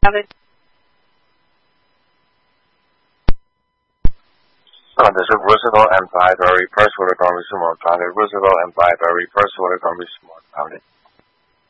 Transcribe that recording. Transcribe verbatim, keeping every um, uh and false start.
Uh, this is Roosevelt and Five Very First Order Congress Remote Target. Roosevelt and Five Very First Order Congress Remote Target.